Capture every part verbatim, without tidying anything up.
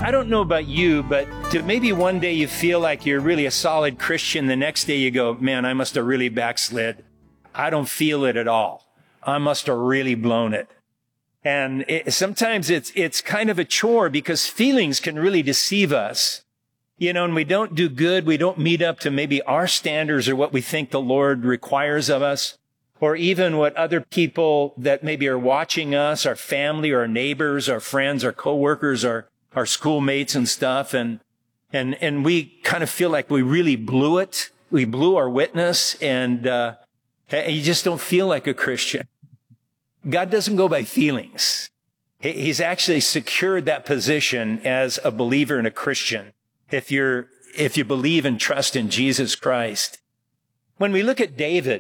I don't know about you, but to maybe one day you feel like you're really a solid Christian. The next day you go, man, I must have really backslid. I don't feel it at all. I must have really blown it. And it, sometimes it's, it's kind of a chore because feelings can really deceive us. You know, and we don't do good. We don't meet up to maybe our standards or what we think the Lord requires of us, or even what other people that maybe are watching us, our family, or our neighbors, our friends, our coworkers, our, our schoolmates and stuff. And, and, and we kind of feel like we really blew it. We blew our witness, and, uh, you just don't feel like a Christian. God doesn't go by feelings. He's actually secured that position as a believer and a Christian. If you're, if you believe and trust in Jesus Christ. When we look at David,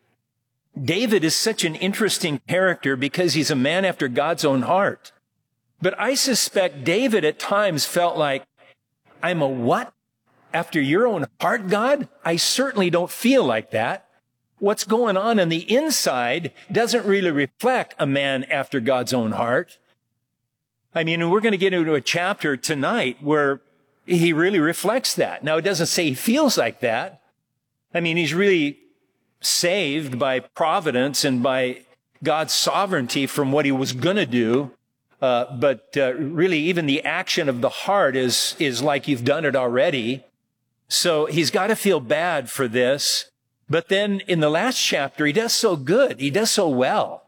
David is such an interesting character because he's a man after God's own heart. But I suspect David at times felt like, I'm a what? After your own heart, God? I certainly don't feel like that. What's going on on the inside doesn't really reflect a man after God's own heart. I mean, we're going to get into a chapter tonight where he really reflects that. Now, it doesn't say he feels like that. I mean, he's really saved by providence and by God's sovereignty from what he was going to do. Uh, but uh, really, even the action of the heart is, is like you've done it already. So he's got to feel bad for this. But then in the last chapter, he does so good. He does so well.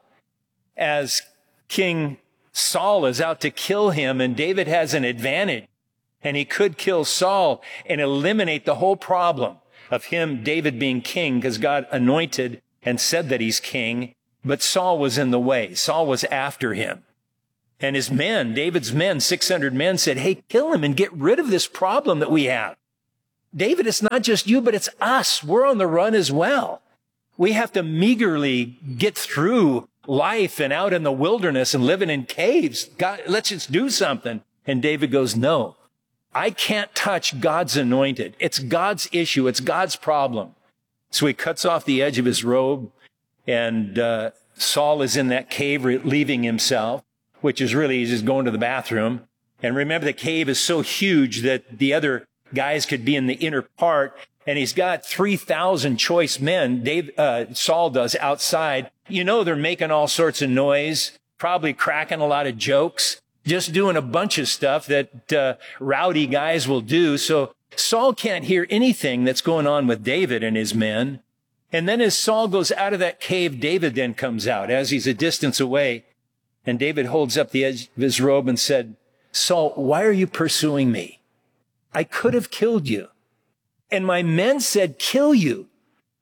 As King Saul is out to kill him, and David has an advantage. And he could kill Saul and eliminate the whole problem of him, David, being king, because God anointed and said that he's king. But Saul was in the way. Saul was after him. And his men, David's men, six hundred men, said, hey, kill him and get rid of this problem that we have. David, it's not just you, but it's us. We're on the run as well. We have to meagerly get through life and out in the wilderness and living in caves. God, let's just do something. And David goes, no. I can't touch God's anointed. It's God's issue. It's God's problem. So he cuts off the edge of his robe, and uh, Saul is in that cave relieving himself, which is really he's just going to the bathroom. And remember, the cave is so huge that the other guys could be in the inner part, and he's got three thousand choice men, Dave, uh, Saul does, outside. You know, they're making all sorts of noise, probably cracking a lot of jokes. Just doing a bunch of stuff that uh, rowdy guys will do. So Saul can't hear anything that's going on with David and his men. And then as Saul goes out of that cave, David then comes out as he's a distance away. And David holds up the edge of his robe and said, Saul, why are you pursuing me? I could have killed you. And my men said, kill you.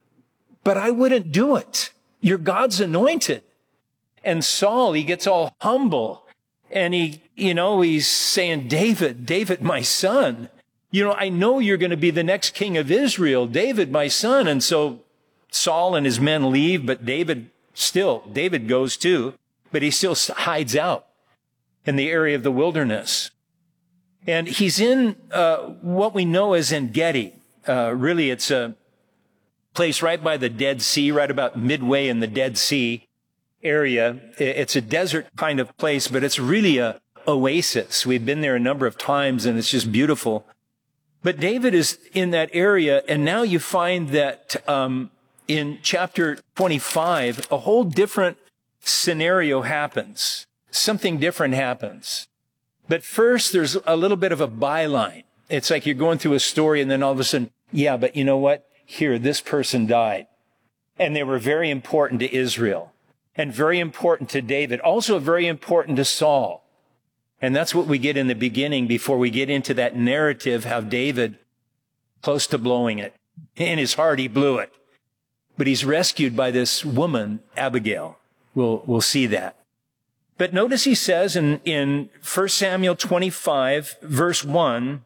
But I wouldn't do it. You're God's anointed. And Saul, he gets all humble. And he, you know, he's saying, David, David, my son, you know, I know you're going to be the next king of Israel. David, my son. And so Saul and his men leave, but David still, David goes too, but he still hides out in the area of the wilderness. And he's in uh, what we know as En-Gedi. Uh, really, it's a place right by the Dead Sea, right about midway in the Dead Sea area. It's a desert kind of place, but it's really a oasis. We've been there a number of times, and it's just beautiful. But David is in that area, and now you find that um, in chapter twenty-five, a whole different scenario happens. Something different happens. But first, there's a little bit of a byline. It's like you're going through a story, and then all of a sudden, yeah, but you know what? Here, this person died. And they were very important to Israel. And very important to David, also very important to Saul. And that's what we get in the beginning before we get into that narrative, how David, close to blowing it. In his heart, he blew it. But he's rescued by this woman, Abigail. We'll, we'll see that. But notice he says in, in First Samuel twenty-five, verse one,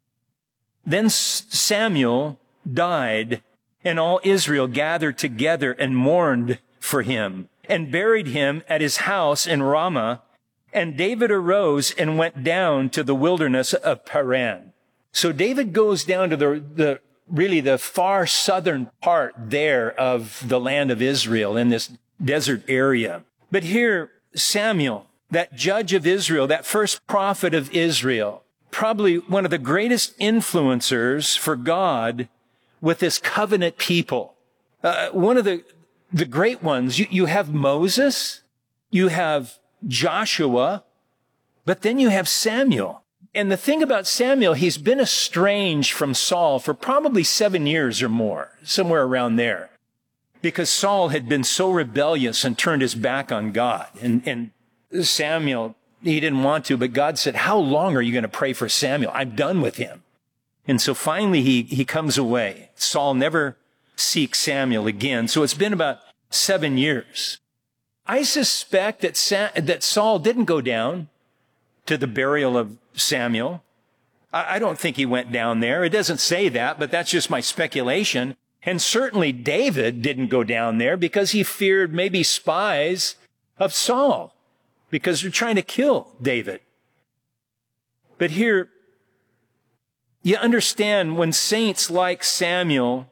then Samuel died, and all Israel gathered together and mourned for him, and buried him at his house in Ramah. And David arose and went down to the wilderness of Paran. So David goes down to the, the really the far southern part there of the land of Israel in this desert area. But here, Samuel, that judge of Israel, that first prophet of Israel, probably one of the greatest influencers for God with this covenant people. Uh, one of the, the great ones, you, you have Moses, you have Joshua, but then you have Samuel. And the thing about Samuel, he's been estranged from Saul for probably seven years or more, somewhere around there, because Saul had been so rebellious and turned his back on God. And, and Samuel, he didn't want to, but God said, how long are you going to pray for Samuel? I'm done with him. And so finally he, he comes away. Saul never seeks Samuel again. So it's been about seven years. I suspect that Sa- that Saul didn't go down to the burial of Samuel. I, I don't think he went down there. It doesn't say that, but that's just my speculation. And certainly David didn't go down there because he feared maybe spies of Saul, because they're trying to kill David. But here, you understand, when saints like Samuel,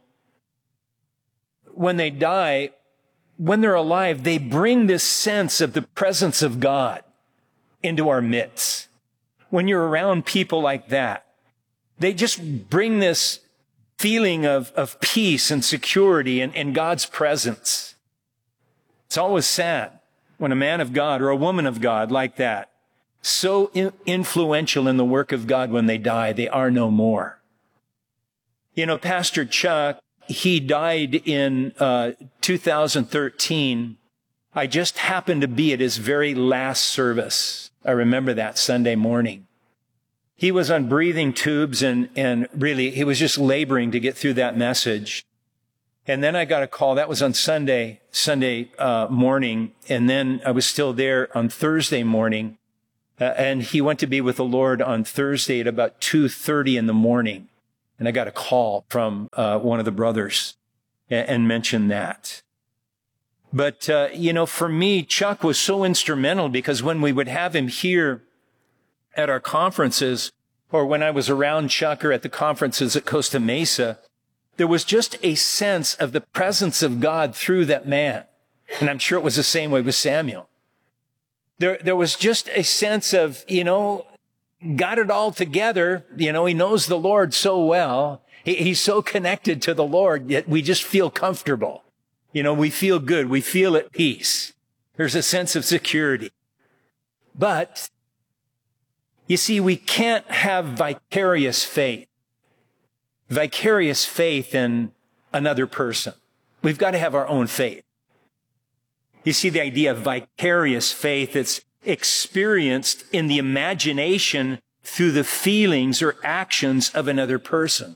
when they die, when they're alive, they bring this sense of the presence of God into our midst. When you're around people like that, they just bring this feeling of, of peace and security and, and God's presence. It's always sad when a man of God or a woman of God like that, so in, influential in the work of God, when they die, they are no more. You know, Pastor Chuck, he died in uh, two thousand thirteen. I just happened to be at his very last service. I remember that Sunday morning. He was on breathing tubes, and, and really, he was just laboring to get through that message. And then I got a call. That was on Sunday, Sunday uh, morning. And then I was still there on Thursday morning. Uh, and he went to be with the Lord on Thursday at about two thirty in the morning. And I got a call from uh, one of the brothers and, and mentioned that. But, uh, you know, for me, Chuck was so instrumental, because when we would have him here at our conferences, or when I was around Chuck or at the conferences at Costa Mesa, there was just a sense of the presence of God through that man. And I'm sure it was the same way with Samuel. There, there was just a sense of, you know, got it all together. You know, he knows the Lord so well. He, he's so connected to the Lord, yet we just feel comfortable. You know, we feel good. We feel at peace. There's a sense of security. But, you see, we can't have vicarious faith. Vicarious faith in another person. We've got to have our own faith. You see, the idea of vicarious faith, it's experienced in the imagination through the feelings or actions of another person.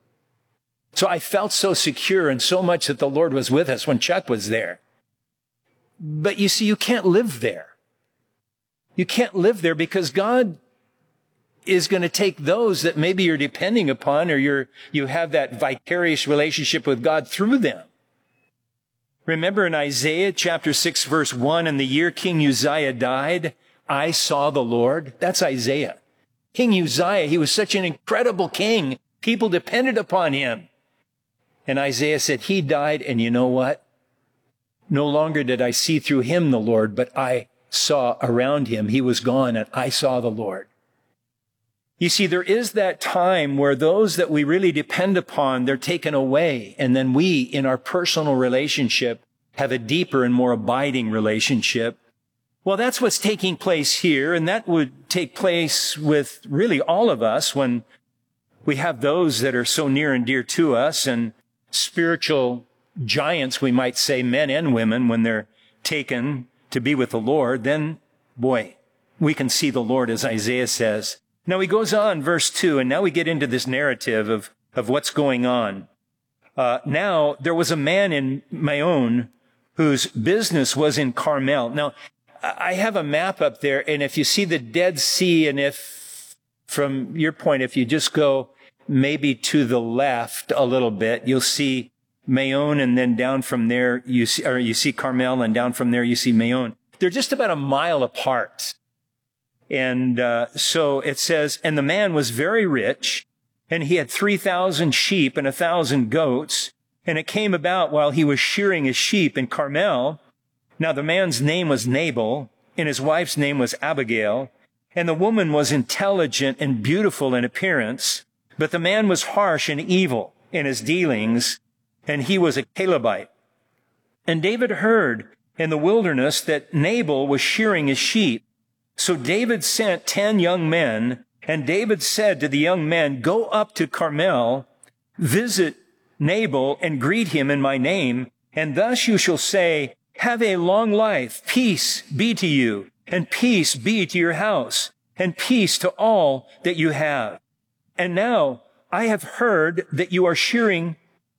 So I felt so secure and so much that the Lord was with us when Chuck was there. But you see, you can't live there. You can't live there, because God is going to take those that maybe you're depending upon, or you're, you have that vicarious relationship with God through them. Remember in Isaiah chapter six, verse one, in the year King Uzziah died, I saw the Lord. That's Isaiah. King Uzziah, he was such an incredible king. People depended upon him. And Isaiah said, he died, and you know what? No longer did I see through him the Lord, but I saw around him. He was gone, and I saw the Lord. You see, there is that time where those that we really depend upon, they're taken away. And then we, in our personal relationship, have a deeper and more abiding relationship. Well, that's what's taking place here. And that would take place with really all of us when we have those that are so near and dear to us, and spiritual giants, we might say, men and women, when they're taken to be with the Lord. Then, boy, we can see the Lord, as Isaiah says. Now he goes on, verse two, and now we get into this narrative of, of what's going on. Uh, now, there was a man in Maon whose business was in Carmel. Now, I have a map up there, and if you see the Dead Sea, and if, from your point, if you just go maybe to the left a little bit, you'll see Maon, and then down from there, you see, or you see Carmel, and down from there, you see Maon. They're just about a mile apart. And uh, so it says, and the man was very rich, and he had three thousand sheep and a thousand goats. And it came about while he was shearing his sheep in Carmel. Now the man's name was Nabal, and his wife's name was Abigail. And the woman was intelligent and beautiful in appearance, but the man was harsh and evil in his dealings, and he was a Calebite. And David heard in the wilderness that Nabal was shearing his sheep. So David sent ten young men, and David said to the young men, "Go up to Carmel, visit Nabal, and greet him in my name, and thus you shall say, 'Have a long life, peace be to you, and peace be to your house, and peace to all that you have. And now I have heard that you are shearing,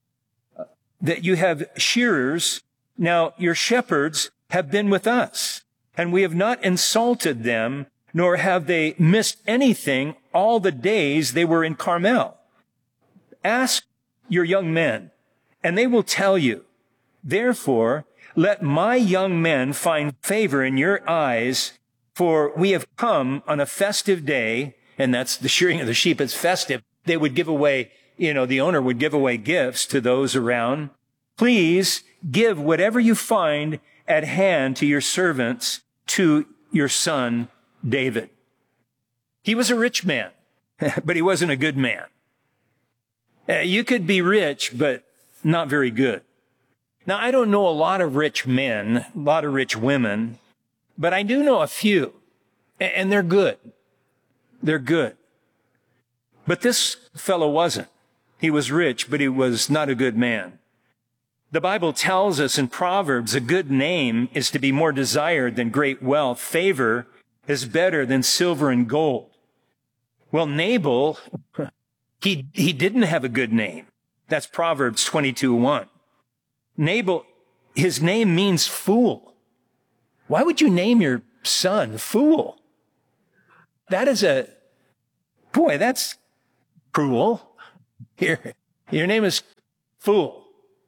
that you have shearers. Now your shepherds have been with us, and we have not insulted them, nor have they missed anything all the days they were in Carmel. Ask your young men, and they will tell you. Therefore, let my young men find favor in your eyes, for we have come on a festive day,'" and that's the shearing of the sheep. It's festive. They would give away, you know, the owner would give away gifts to those around. "Please give whatever you find at hand to your servants, to your son David." He was a rich man, but he wasn't a good man. Uh, you could be rich, but not very good. Now, I don't know a lot of rich men, a lot of rich women, but I do know a few, and they're good. They're good. But this fellow wasn't. He was rich, but he was not a good man. The Bible tells us in Proverbs, a good name is to be more desired than great wealth. Favor is better than silver and gold. Well, Nabal, he, he didn't have a good name. That's Proverbs twenty-two one. Nabal, his name means fool. Why would you name your son Fool? That is a, boy, that's cruel. Here, your name is Fool.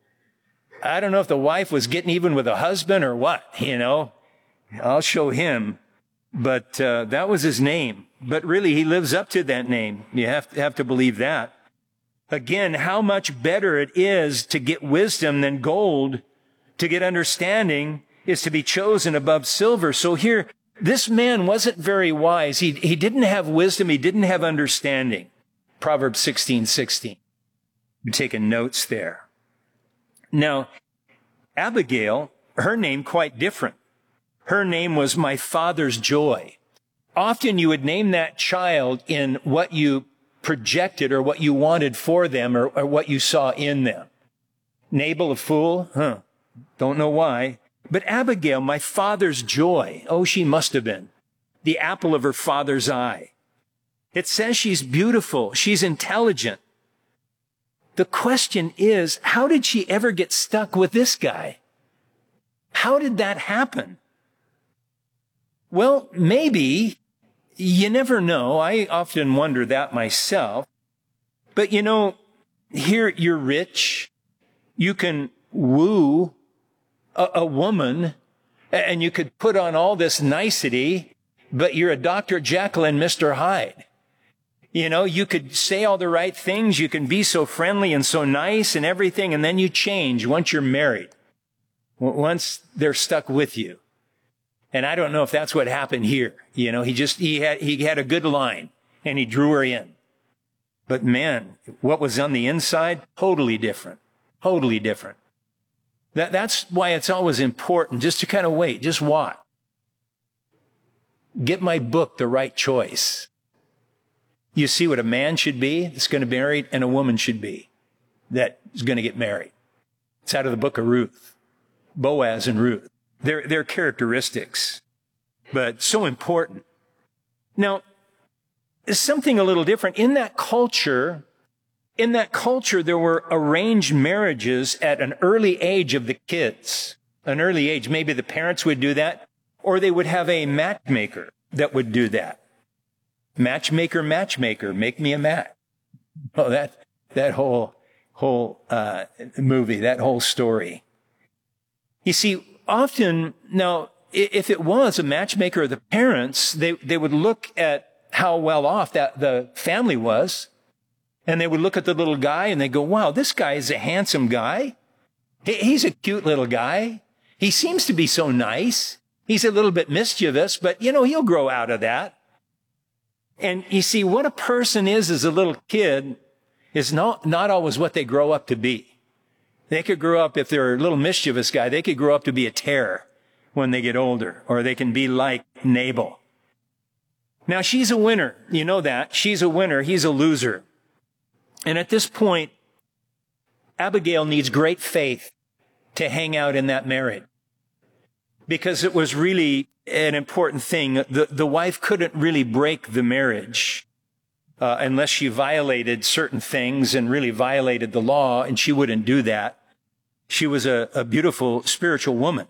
I don't know if the wife was getting even with the husband or what, you know. I'll show him. But uh, that was his name. But really, he lives up to that name. You have to, have to believe that. Again, how much better it is to get wisdom than gold. To get understanding is to be chosen above silver. So here, this man wasn't very wise. He, he didn't have wisdom. He didn't have understanding. Proverbs sixteen sixteen. You're taking notes there. Now, Abigail, her name quite different. Her name was my father's joy. Often you would name that child in what you projected or what you wanted for them or, or what you saw in them. Nabal, a fool? Huh. Don't know why. But Abigail, my father's joy. Oh, she must have been. The apple of her father's eye. It says she's beautiful. She's intelligent. The question is, how did she ever get stuck with this guy? How did that happen? Well, maybe, you never know. I often wonder that myself. But you know, here you're rich. You can woo a, a woman and you could put on all this nicety, but you're a Doctor Jekyll and Mister Hyde. You know, you could say all the right things. You can be so friendly and so nice and everything. And then you change once you're married, once they're stuck with you. And I don't know if that's what happened here. You know, he just, he had, he had a good line and he drew her in. But man, what was on the inside? Totally different. Totally different. That, that's why it's always important just to kind of wait. Just watch. Get my book, The Right Choice. You see what a man should be that's going to be married and a woman should be that is going to get married. It's out of the book of Ruth. Boaz and Ruth. Their, their characteristics, but so important. Now, something a little different. In that culture, in that culture, there were arranged marriages at an early age of the kids. An early age. Maybe the parents would do that, or they would have a matchmaker that would do that. Matchmaker, matchmaker, make me a match. Oh, that, that whole, whole, uh, movie, that whole story. You see, often, now, if it was a matchmaker of the parents, they, they would look at how well off that the family was, and they would look at the little guy and they go, wow, this guy is a handsome guy. He, he's a cute little guy. He seems to be so nice. He's a little bit mischievous, but, you know, he'll grow out of that. And you see, what a person is as a little kid is not, not always what they grow up to be. They could grow up, if they're a little mischievous guy, they could grow up to be a terror when they get older, or they can be like Nabal. Now, she's a winner. You know that. She's a winner. He's a loser. And at this point, Abigail needs great faith to hang out in that marriage, because it was really an important thing. The, the wife couldn't really break the marriage uh, unless she violated certain things and really violated the law, and she wouldn't do that. She was a, a beautiful spiritual woman.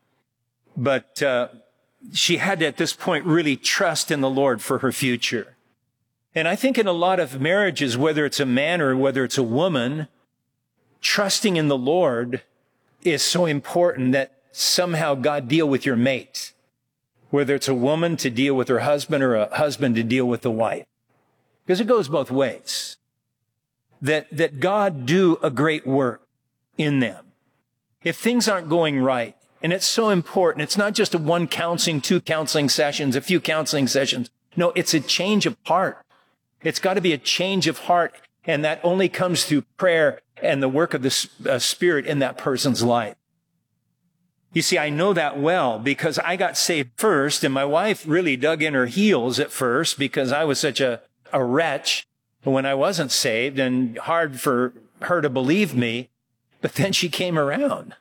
But uh, she had to, at this point, really trust in the Lord for her future. And I think in a lot of marriages, whether it's a man or whether it's a woman, trusting in the Lord is so important that somehow God deal with your mate. Whether it's a woman to deal with her husband or a husband to deal with the wife. Because it goes both ways. That, that God do a great work in them. If things aren't going right, and it's so important, it's not just a one counseling, two counseling sessions, a few counseling sessions. No, it's a change of heart. It's got to be a change of heart, and that only comes through prayer and the work of the uh, Spirit in that person's life. You see, I know that well because I got saved first, and my wife really dug in her heels at first because I was such a, a wretch when I wasn't saved, and hard for her to believe me. But then she came around.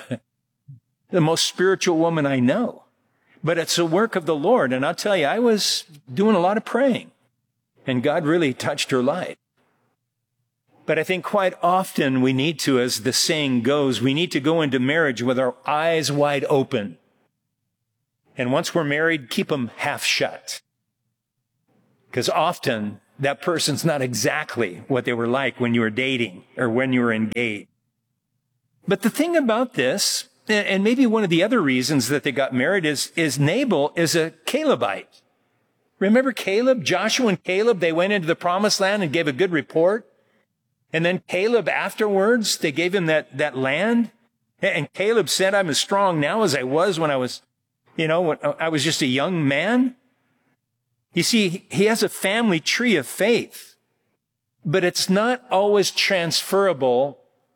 The most spiritual woman I know. But it's a work of the Lord. And I'll tell you, I was doing a lot of praying, and God really touched her life. But I think quite often we need to, as the saying goes, we need to go into marriage with our eyes wide open. And once we're married, keep them half shut. Because often that person's not exactly what they were like when you were dating or when you were engaged. But the thing about this, and maybe one of the other reasons that they got married, is, is Nabal is a Calebite. Remember Caleb, Joshua and Caleb, they went into the promised land and gave a good report. And then Caleb afterwards, they gave him that, that land. And Caleb said, I'm as strong now as I was when I was, you know, when I was just a young man. You see, he has a family tree of faith, but it's not always transferable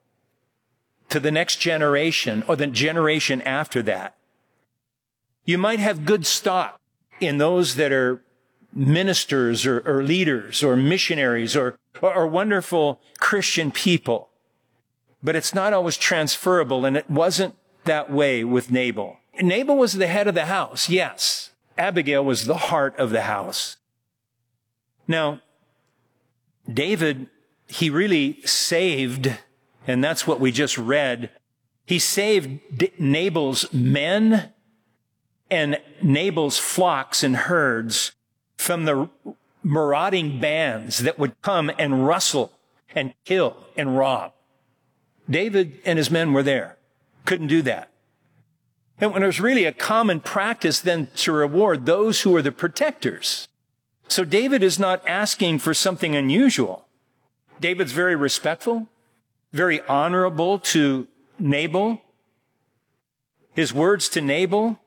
to the next generation or the generation after that. You might have good stock in those that are ministers or, or leaders or missionaries or, or, or wonderful Christian people, but it's not always transferable, and it wasn't that way with Nabal. Nabal was the head of the house, yes. Abigail was the heart of the house. Now, David, he really saved, and that's what we just read. He saved D- Nabal's men and Nabal's flocks and herds from the marauding bands that would come and rustle and kill and rob. David and his men were there. Couldn't do that. And when it was really a common practice then to reward those who are the protectors. So David is not asking for something unusual. David's very respectful, very honorable to Nabal. His words to Nabal,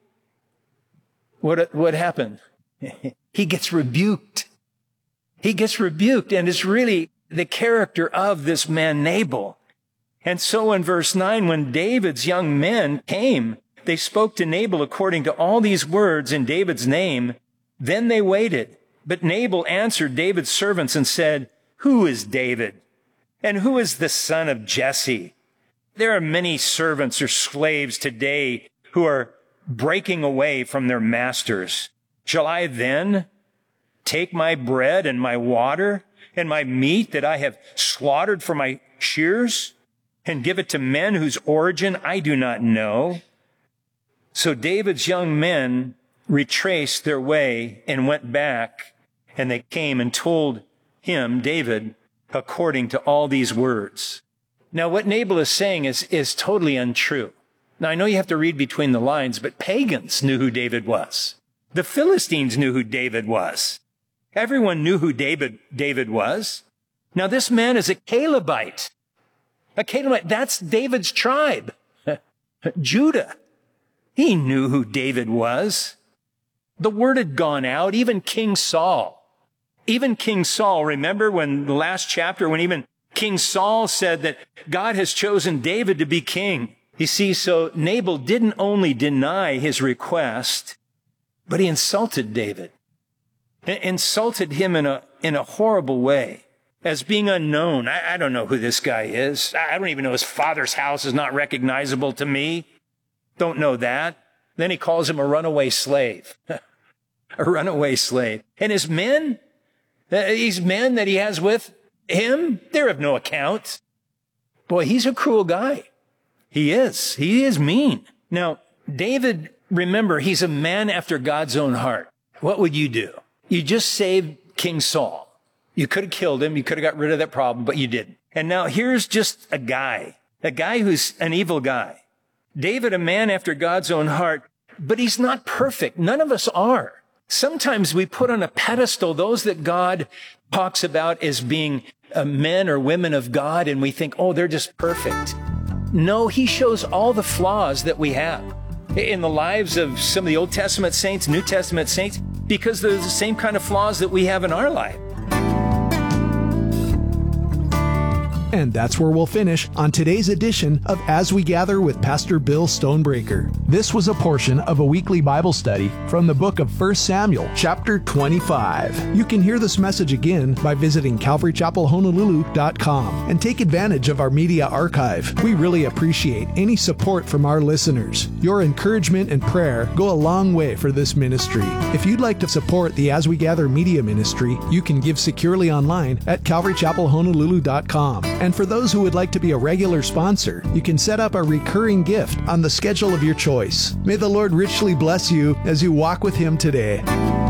what, what happened? He gets rebuked. He gets rebuked, and it's really the character of this man Nabal. And so in verse nine, when David's young men came, they spoke to Nabal according to all these words in David's name. Then they waited. But Nabal answered David's servants and said, Who is David? And who is the son of Jesse? There are many servants or slaves today who are breaking away from their masters. Shall I then take my bread and my water and my meat that I have slaughtered for my shears and give it to men whose origin I do not know? So David's young men retraced their way and went back, and they came and told him, David, according to all these words. Now, what Nabal is saying is, is totally untrue. Now, I know you have to read between the lines, but pagans knew who David was. The Philistines knew who David was. Everyone knew who David, David was. Now, this man is a Calebite. A Calebite, that's David's tribe. Judah. He knew who David was. The word had gone out. Even King Saul even King Saul, remember when the last chapter, when even King Saul said that God has chosen David to be king. You see, so Nabal didn't only deny his request, but he insulted David. Insulted him in a, in a horrible way, as being unknown. I, I don't know who this guy is. I don't even know his father's house is not recognizable to me. Don't know that. Then he calls him a runaway slave. A runaway slave. And his men, these men that he has with him, they're of no account. Boy, he's a cruel guy. He is. He is mean. Now, David, remember, he's a man after God's own heart. What would you do? You just saved King Saul. You could have killed him. You could have got rid of that problem, but you didn't. And now here's just a guy, a guy who's an evil guy. David, a man after God's own heart, but he's not perfect. None of us are. Sometimes we put on a pedestal those that God talks about as being uh, men or women of God, and we think, oh, they're just perfect. No, he shows all the flaws that we have in the lives of some of the Old Testament saints, New Testament saints, because they're the same kind of flaws that we have in our life. And that's where we'll finish on today's edition of As We Gather with Pastor Bill Stonebreaker. This was a portion of a weekly Bible study from the book of First Samuel, chapter twenty-five. You can hear this message again by visiting calvary chapel honolulu dot com and take advantage of our media archive. We really appreciate any support from our listeners. Your encouragement and prayer go a long way for this ministry. If you'd like to support the As We Gather media ministry, you can give securely online at calvary chapel honolulu dot com. And for those who would like to be a regular sponsor, you can set up a recurring gift on the schedule of your choice. May the Lord richly bless you as you walk with Him today.